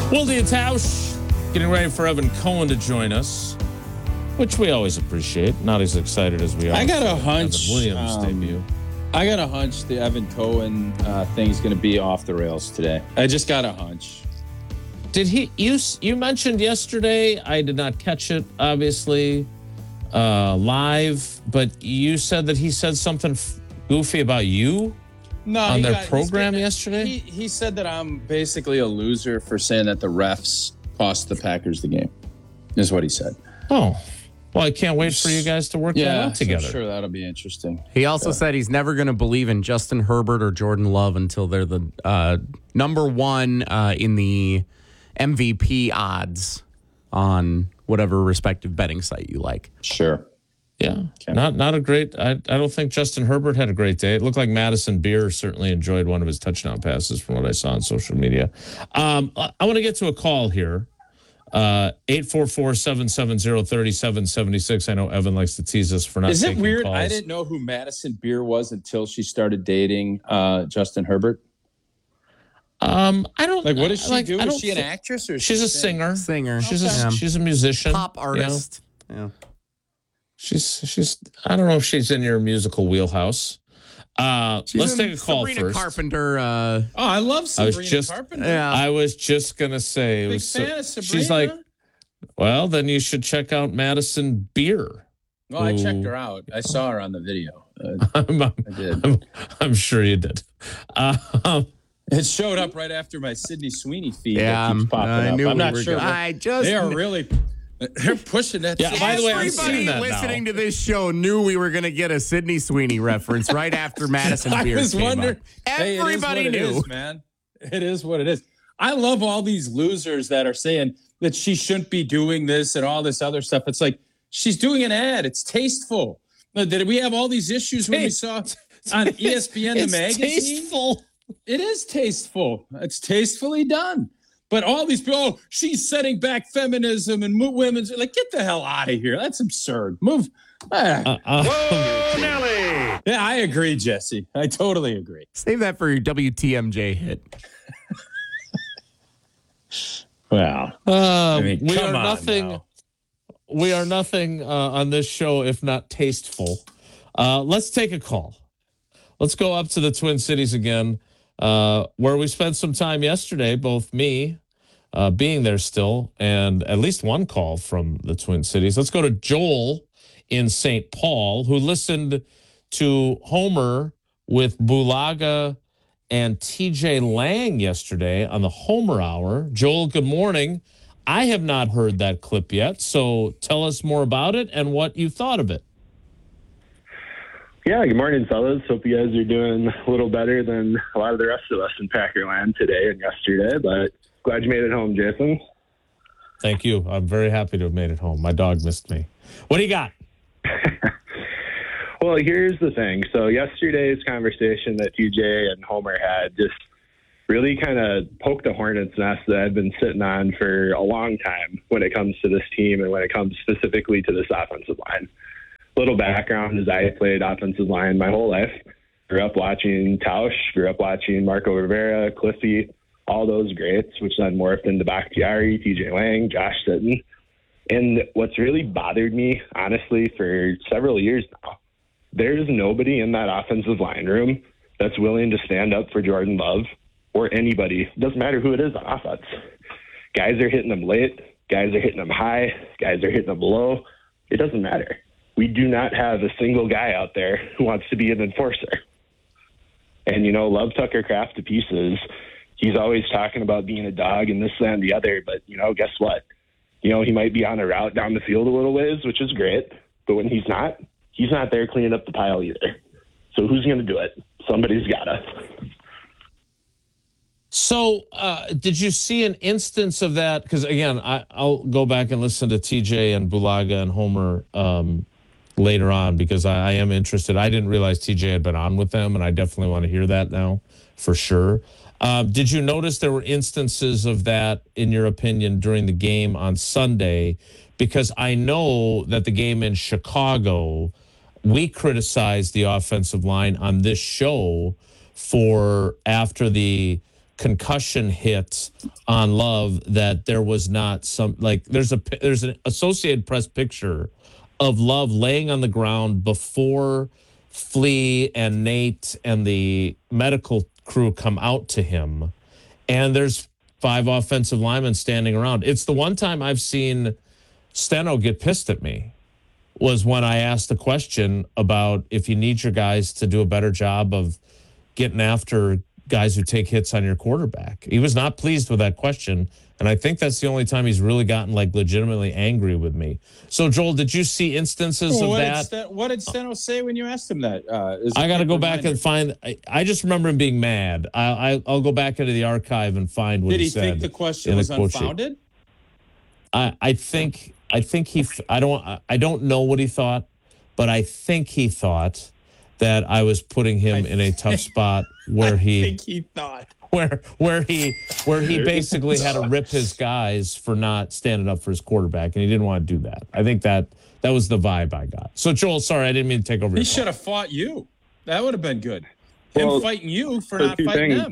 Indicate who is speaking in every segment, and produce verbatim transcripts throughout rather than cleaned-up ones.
Speaker 1: Wilde and Tausch getting ready for Evan Cohen to join us, which we always appreciate. Not as excited as we are.
Speaker 2: I got a hunch.
Speaker 1: Evan Williams
Speaker 2: um,
Speaker 1: debut.
Speaker 2: I got a hunch the Evan Cohen uh, thing is going to be off the rails today. I just got a hunch.
Speaker 1: Did he? You you mentioned yesterday. I did not catch it, obviously, uh, live. But you said that he said something f- goofy about you.
Speaker 2: No,
Speaker 1: on their
Speaker 2: got,
Speaker 1: program
Speaker 2: getting,
Speaker 1: yesterday.
Speaker 2: He, he said that I'm basically a loser for saying that the refs cost the Packers the game. Is what he said.
Speaker 1: Oh, well, I can't wait for you guys to work
Speaker 2: yeah,
Speaker 1: that out together.
Speaker 2: So sure, that'll be interesting.
Speaker 3: He also yeah. said he's never going to believe in Justin Herbert or Jordan Love until they're the uh, number one uh, in the M V P odds on whatever respective betting site you like.
Speaker 2: Sure.
Speaker 1: Yeah, okay. not not a great. I, I don't think Justin Herbert had a great day. It looked like Madison Beer certainly enjoyed one of his touchdown passes from what I saw on social media. Um, I, I want to get to a call here. Uh, eight four four, seven seven zero, three seven seven six. I know Evan likes to tease us for not
Speaker 2: Is it
Speaker 1: taking
Speaker 2: weird?
Speaker 1: calls.
Speaker 2: I didn't know who Madison Beer was until she started dating uh, Justin Herbert.
Speaker 1: Um, I don't
Speaker 2: like. What does she
Speaker 1: like,
Speaker 2: do? Is she an
Speaker 1: th-
Speaker 2: actress or
Speaker 1: she's a singer?
Speaker 3: Singer.
Speaker 1: She's
Speaker 3: okay.
Speaker 1: a she's a musician,
Speaker 3: pop artist.
Speaker 1: You know? Yeah. She's she's. I don't know if she's in your musical wheelhouse. Uh, let's take a call
Speaker 3: Sabrina
Speaker 1: first.
Speaker 3: Carpenter. Uh,
Speaker 2: oh, I love Sabrina
Speaker 1: I was just,
Speaker 2: Carpenter.
Speaker 1: Yeah. I was just gonna say.
Speaker 2: Big
Speaker 1: it was
Speaker 2: fan
Speaker 1: so,
Speaker 2: of Sabrina.
Speaker 1: She's like, well, then you should check out Madison Beer.
Speaker 2: Well, I checked her out. I saw her on the video. Uh,
Speaker 1: I'm,
Speaker 2: I did.
Speaker 1: I'm, I'm sure you did. Um,
Speaker 2: It showed up right after my Sydney Sweeney feed.
Speaker 3: Yeah,
Speaker 2: that keeps popping
Speaker 3: I
Speaker 2: up.
Speaker 3: knew
Speaker 2: I'm
Speaker 3: we
Speaker 2: not
Speaker 3: were
Speaker 2: sure.
Speaker 3: Gonna, I just
Speaker 2: they are really they're pushing that.
Speaker 1: Yeah. By the way, I've seen
Speaker 3: everybody
Speaker 1: that
Speaker 3: listening
Speaker 1: now.
Speaker 3: to this show knew we were going to get a Sydney Sweeney reference right after Madison
Speaker 2: I
Speaker 3: Beer
Speaker 2: was
Speaker 3: came
Speaker 2: wondering.
Speaker 3: up.
Speaker 2: Hey,
Speaker 3: Everybody
Speaker 2: it is what
Speaker 3: knew,
Speaker 2: it is, man. It is what it is. I love all these losers that are saying that she shouldn't be doing this and all this other stuff. It's like she's doing an ad. It's tasteful. Did we have all these issues when we saw on E S P N the
Speaker 1: it's
Speaker 2: magazine?
Speaker 1: Tasteful.
Speaker 2: It is tasteful. It's tastefully done. But all these people, oh, she's setting back feminism and women's. Like, get the hell out of here. That's absurd. Move. Ah.
Speaker 1: Uh, uh,
Speaker 4: Whoa, Nelly.
Speaker 2: Yeah, I agree, Jesse. I totally agree.
Speaker 3: Save that for your W T M J hit.
Speaker 2: Wow.
Speaker 1: Um,
Speaker 2: I mean,
Speaker 1: we
Speaker 2: come
Speaker 1: are
Speaker 2: on
Speaker 1: nothing.
Speaker 2: now.
Speaker 1: We are nothing uh, on this show if not tasteful. Uh, let's take a call. Let's go up to the Twin Cities again, uh, where we spent some time yesterday, both me uh, being there still, and at least one call from the Twin Cities. Let's go to Joel in Saint Paul, who listened to Homer with Bulaga and T J Lang yesterday on the Homer Hour. Joel, good morning. I have not heard that clip yet, so tell us more about it and what you thought of it.
Speaker 5: Yeah, good morning, fellas. Hope you guys are doing a little better than a lot of the rest of us in Packerland today and yesterday, but glad you made it home, Jason.
Speaker 1: Thank you. I'm very happy to have made it home. My dog missed me. What do you got?
Speaker 5: Well, here's the thing. So yesterday's conversation that T J and Homer had just really kind of poked a hornet's nest that I've been sitting on for a long time when it comes to this team and when it comes specifically to this offensive line. Little background is I played offensive line my whole life. Grew up watching Tausch, grew up watching Marco Rivera, Cliffy, all those greats, which then morphed into Bakhtiari, T J Lang, Josh Sitton. And what's really bothered me, honestly, for several years now, there's nobody in that offensive line room that's willing to stand up for Jordan Love or anybody. It doesn't matter who it is on offense. Guys are hitting them late. Guys are hitting them high. Guys are hitting them low. It doesn't matter. We do not have a single guy out there who wants to be an enforcer. And, you know, love Tucker Kraft to pieces. He's always talking about being a dog and this, that, and the other. But, you know, guess what? You know, he might be on a route down the field a little ways, which is great. But when he's not, he's not there cleaning up the pile either. So who's going to do it? Somebody's got to.
Speaker 1: So uh, did you see an instance of that? Because, again, I, I'll go back and listen to T J and Bulaga and Homer um, later on because I, I am interested. I didn't realize T J had been on with them, and I definitely want to hear that now for sure. Uh, did you notice there were instances of that, in your opinion, during the game on Sunday? Because I know that the game in Chicago, we criticized the offensive line on this show for after the concussion hit on Love that there was not some like there's a there's an Associated Press picture of Love laying on the ground before Flea and Nate and the medical crew come out to him, and there's five offensive linemen standing around. It's the one time I've seen Steno get pissed at me was when I asked the question about if you need your guys to do a better job of getting after guys who take hits on your quarterback. He was not pleased with that question, and I think that's the only time he's really gotten like legitimately angry with me. So, Joel, did you see instances
Speaker 2: Well,
Speaker 1: of
Speaker 2: what
Speaker 1: that?
Speaker 2: Did Sten- what did Steno say when you asked him that? Uh, is
Speaker 1: I got to
Speaker 2: a
Speaker 1: go
Speaker 2: quick
Speaker 1: back
Speaker 2: reminder.
Speaker 1: and find. I, I just remember him being mad. I, I I'll go back into the archive and find what
Speaker 2: Did
Speaker 1: he,
Speaker 2: he
Speaker 1: said.
Speaker 2: think the question
Speaker 1: in
Speaker 2: was
Speaker 1: the quote sheet.
Speaker 2: unfounded?
Speaker 1: I I think I think he. I don't. I don't know what he thought, but I think he thought that I was putting him
Speaker 2: I
Speaker 1: in a tough spot where he.
Speaker 2: I think he thought.
Speaker 1: where where he where he basically had to rip his guys for not standing up for his quarterback, and he didn't want to do that. I think that that was the vibe I got. So, Joel, sorry, I didn't mean to take over.
Speaker 2: He
Speaker 1: your
Speaker 2: should
Speaker 1: call.
Speaker 2: have fought you. That would have been good. Him
Speaker 5: Well,
Speaker 2: fighting you for
Speaker 5: so
Speaker 2: not
Speaker 5: two
Speaker 2: fighting
Speaker 5: things.
Speaker 2: them.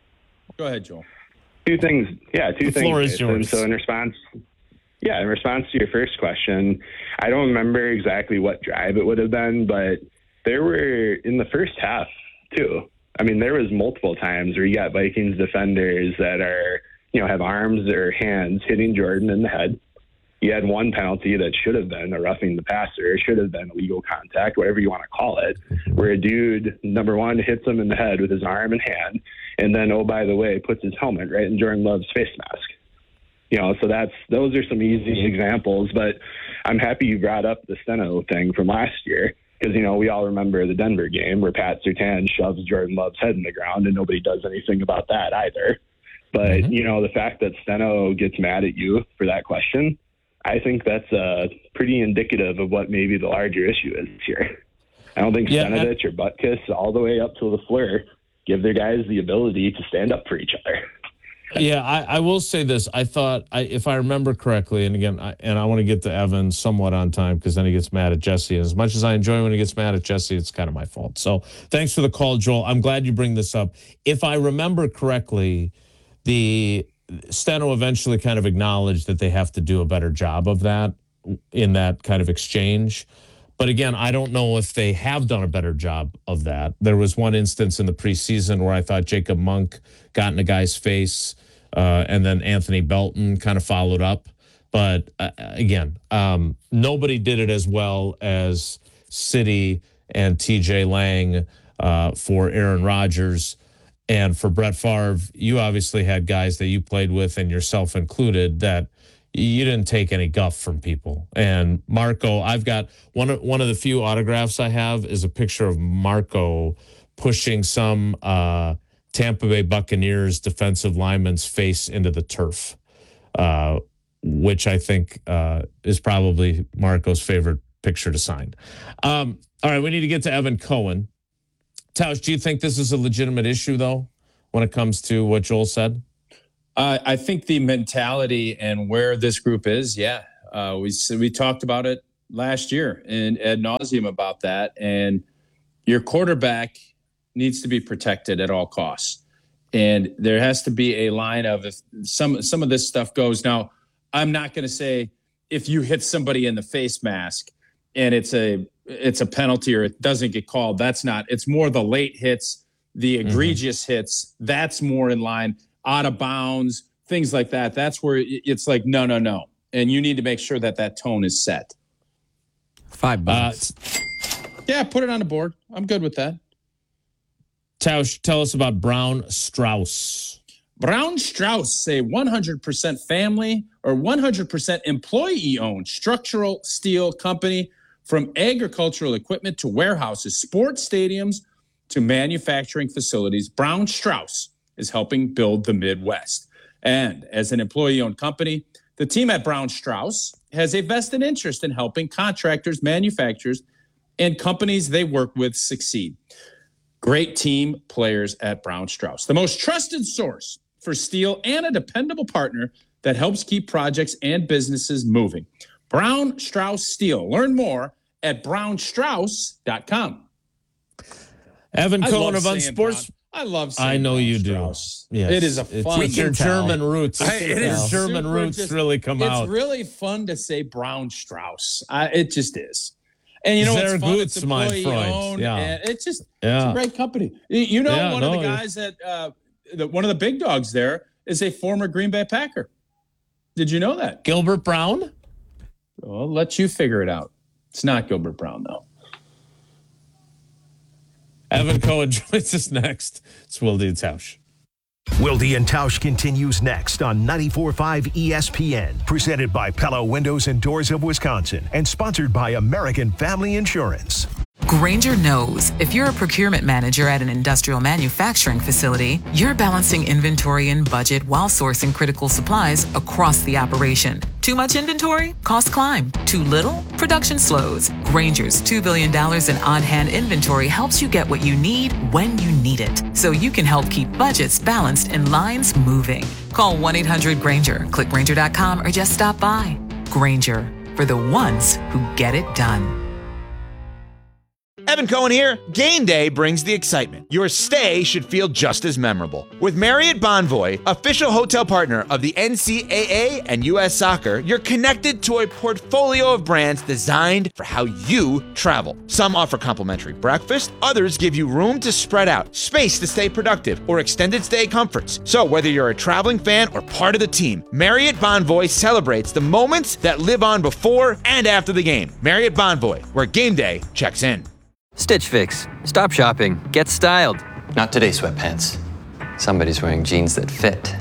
Speaker 2: Go ahead, Joel.
Speaker 5: Two things. Yeah, two
Speaker 1: The
Speaker 5: things.
Speaker 1: floor is
Speaker 5: Jason.
Speaker 1: yours.
Speaker 5: So in response, yeah, in response to your first question, I don't remember exactly what drive it would have been, but there were in the first half too. I mean, there was multiple times where you got Vikings defenders that are, you know, have arms or hands hitting Jordan in the head. You had one penalty that should have been a roughing the passer, should have been illegal contact, whatever you want to call it, where a dude, number one, hits him in the head with his arm and hand, and then, oh, by the way, puts his helmet right in Jordan Love's face mask. You know, so that's those are some easy examples, but I'm happy you brought up the Steno thing from last year. Because, you know, we all remember the Denver game where Pat Surtain shoves Jordan Love's head in the ground and nobody does anything about that either. But,
Speaker 1: Mm-hmm.
Speaker 5: you know, the fact that Steno gets mad at you for that question, I think that's uh, pretty indicative of what maybe the larger issue is here. I don't think
Speaker 1: Yeah,
Speaker 5: Stenovich or Butkus all the way up to LaFleur give their guys the ability to stand up for each other.
Speaker 1: Yeah, I, I will say this. I thought, I, if I remember correctly, and again, I, and I want to get to Evan somewhat on time because then he gets mad at Jesse. As much as I enjoy when he gets mad at Jesse, it's kind of my fault. So thanks for the call, Joel. I'm glad you bring this up. If I remember correctly, the Steno eventually kind of acknowledged that they have to do a better job of that in that kind of exchange. But again, I don't know if they have done a better job of that. There was one instance in the preseason where I thought Jacob Monk got in a guy's face, uh, and then Anthony Belton kind of followed up. But uh, again, um, nobody did it as well as City and T J Lang uh, for Aaron Rodgers. And for Brett Favre, you obviously had guys that you played with, and yourself included, that you didn't take any guff from people. And Marco, I've got one of one of the few autographs I have is a picture of Marco pushing some uh, Tampa Bay Buccaneers defensive lineman's face into the turf, uh, which I think uh, is probably Marco's favorite picture to sign. Um, all right, we need to get to Evan Cohen. Tausch, do you think this is a legitimate issue, though, when it comes to what Joel said?
Speaker 2: Uh, I think the mentality and where this group is, yeah. Uh, we we talked about it last year and ad nauseum about that. And your quarterback needs to be protected at all costs. And there has to be a line of if some some of this stuff goes. Now, I'm not going to say if you hit somebody in the face mask and it's a it's a penalty or it doesn't get called. That's not. It's more the late hits, the egregious mm-hmm. hits. That's more in line. Out of bounds, things like that. That's where it's like, no, no, no. And you need to make sure that that tone is set.
Speaker 3: Five bucks.
Speaker 1: Uh,
Speaker 2: yeah, put it on the board. I'm good with that.
Speaker 1: Tausch, tell us about Brown Strauss.
Speaker 2: Brown Strauss, a one hundred percent family or one hundred percent employee-owned structural steel company, from agricultural equipment to warehouses, sports stadiums to manufacturing facilities. Brown Strauss is helping build the Midwest. And as an employee-owned company, the team at Brown Strauss has a vested interest in helping contractors, manufacturers, and companies they work with succeed. Great team players at Brown Strauss, the most trusted source for steel and a dependable partner that helps keep projects and businesses moving. Brown Strauss Steel. Learn more at brown strauss dot com.
Speaker 1: Evan
Speaker 2: I
Speaker 1: Cohen
Speaker 2: love
Speaker 1: of
Speaker 2: saying
Speaker 1: Unsports.
Speaker 2: I love.
Speaker 1: I know
Speaker 2: Brown
Speaker 1: you
Speaker 2: Strauss.
Speaker 1: do. Yes.
Speaker 2: It is a
Speaker 1: It's
Speaker 2: fun.
Speaker 1: your German roots.
Speaker 2: I- it
Speaker 1: Your
Speaker 2: is
Speaker 1: German
Speaker 2: super
Speaker 1: roots
Speaker 2: just-
Speaker 1: really come
Speaker 2: it's
Speaker 1: out.
Speaker 2: really fun to say Brown Strauss. I, it just is. And you know what's
Speaker 1: Sehr
Speaker 2: fun?
Speaker 1: gut,
Speaker 2: It's
Speaker 1: mein
Speaker 2: employee
Speaker 1: Freund.
Speaker 2: owned.
Speaker 1: Yeah.
Speaker 2: And it's just it's
Speaker 1: Yeah.
Speaker 2: a great company. You- You know,
Speaker 1: Yeah,
Speaker 2: one
Speaker 1: no,
Speaker 2: of the
Speaker 1: it-
Speaker 2: guys that uh, the, one of the big dogs there is a former Green Bay Packer. Did you know that?
Speaker 1: Gilbert Brown?
Speaker 2: Well, I'll let you figure it out. It's not Gilbert Brown, though.
Speaker 1: Evan Cohen joins us next. It's Wilde and Tausch.
Speaker 4: Wilde and Tausch continues next on ninety-four point five E S P N. Presented by Pella Windows and Doors of Wisconsin and sponsored by American Family Insurance.
Speaker 6: Grainger knows if you're a procurement manager at an industrial manufacturing facility, you're balancing inventory and budget while sourcing critical supplies across the operation. Too much inventory? Costs climb. Too little? Production slows. Grainger's two billion dollars in on-hand inventory helps you get what you need when you need it, so you can help keep budgets balanced and lines moving. Call one eight hundred Grainger, click Grainger dot com, or just stop by. Grainger, for the ones who get it done.
Speaker 7: Evan Cohen here. Game day brings the excitement. Your stay should feel just as memorable. With Marriott Bonvoy, official hotel partner of the N C double A and U S Soccer, you're connected to a portfolio of brands designed for how you travel. Some offer complimentary breakfast, others give you room to spread out, space to stay productive, or extended stay comforts. So whether you're a traveling fan or part of the team, Marriott Bonvoy celebrates the moments that live on before and after the game. Marriott Bonvoy, where game day checks in.
Speaker 8: Stitch Fix. Stop shopping. Get styled.
Speaker 9: Not today, sweatpants. Somebody's wearing jeans that fit.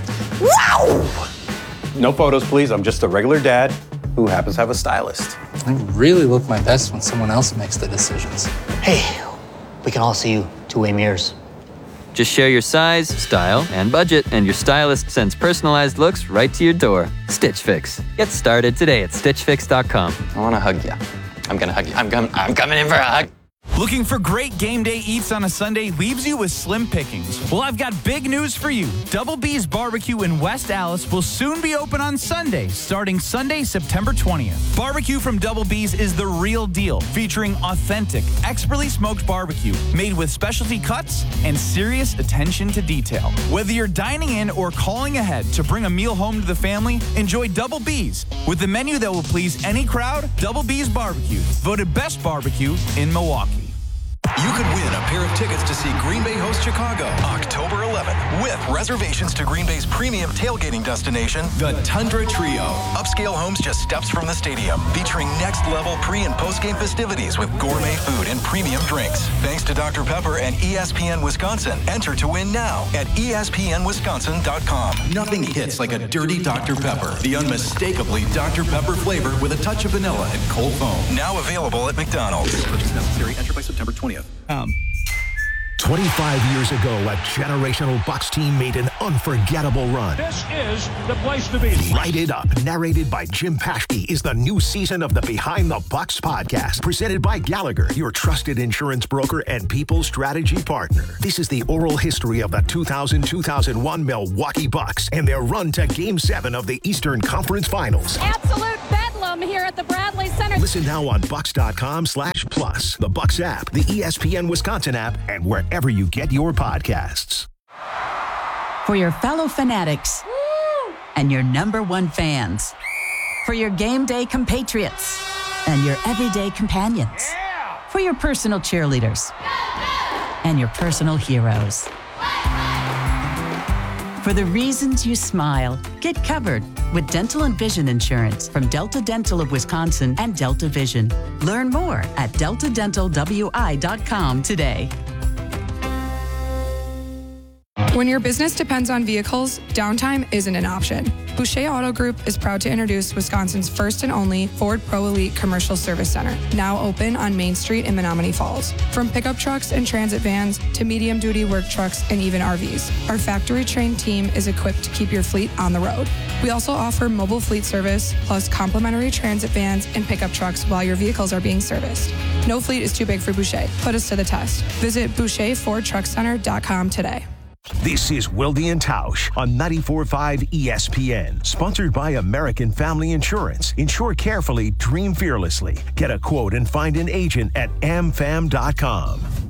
Speaker 9: Wow! No photos, please. I'm just a regular dad who happens to have a stylist.
Speaker 10: I really look my best when someone else makes the decisions.
Speaker 11: Hey, we can all see you two-way mirrors.
Speaker 8: Just share your size, style, and budget, and your stylist sends personalized looks right to your door. Stitch Fix. Get started today at stitch fix dot com.
Speaker 9: I want to hug you. I'm going to hug you. I'm, com- I'm coming in for a hug.
Speaker 12: Looking for great game day eats on a Sunday leaves you with slim pickings. Well, I've got big news for you. Double B's Barbecue in West Allis will soon be open on Sunday, starting Sunday, September twentieth. Barbecue from Double B's is the real deal, featuring authentic, expertly smoked barbecue made with specialty cuts and serious attention to detail. Whether you're dining in or calling ahead to bring a meal home to the family, enjoy Double B's. With the menu that will please any crowd, Double B's Barbecue, voted best barbecue in Milwaukee.
Speaker 13: You could win a pair of tickets to see Green Bay host Chicago October eleventh with reservations to Green Bay's premium tailgating destination, the Tundra Trio. Upscale homes just steps from the stadium, featuring next-level pre- and post-game festivities with gourmet food and premium drinks. Thanks to Doctor Pepper and E S P N Wisconsin. Enter to win now at E S P N wisconsin dot com. Nothing hits like a dirty Doctor Pepper. The unmistakably Doctor Pepper flavor with a touch of vanilla and cold foam. Now available at McDonald's. Purchase necessary. Enter by September twentieth.
Speaker 12: Um.
Speaker 4: twenty-five years ago, a generational Bucs team made an unforgettable run.
Speaker 14: This is the place to be.
Speaker 4: Light It Up, narrated by Jim Paschke, is the new season of the Behind the Bucs podcast, presented by Gallagher, your trusted insurance broker and people strategy partner. This is the oral history of the two thousand two thousand one Milwaukee Bucks and their run to Game seven of the Eastern Conference Finals.
Speaker 15: Absolute bedlam here at the Bradley Center.
Speaker 4: Listen now on Bucks dot com slash plus, the Bucks app, the E S P N Wisconsin app, and wherever you get your podcasts.
Speaker 16: For your fellow fanatics Woo! And your number one fans. For your game day compatriots and your everyday companions. Yeah! For your personal cheerleaders and your personal heroes. For the reasons you smile, get covered with dental and vision insurance from Delta Dental of Wisconsin and Delta Vision. Learn more at delta dental w i dot com today.
Speaker 17: When your business depends on vehicles, downtime isn't an option. Boucher Auto Group is proud to introduce Wisconsin's first and only Ford Pro Elite Commercial Service Center, now open on Main Street in Menominee Falls. From pickup trucks and transit vans to medium-duty work trucks and even R Vs, our factory-trained team is equipped to keep your fleet on the road. We also offer mobile fleet service, plus complimentary transit vans and pickup trucks while your vehicles are being serviced. No fleet is too big for Boucher. Put us to the test. Visit Boucher Ford Truck Center dot com today.
Speaker 4: This is Wilde and Tausch on ninety-four point five E S P N, sponsored by American Family Insurance. Insure carefully, dream fearlessly. Get a quote and find an agent at am fam dot com.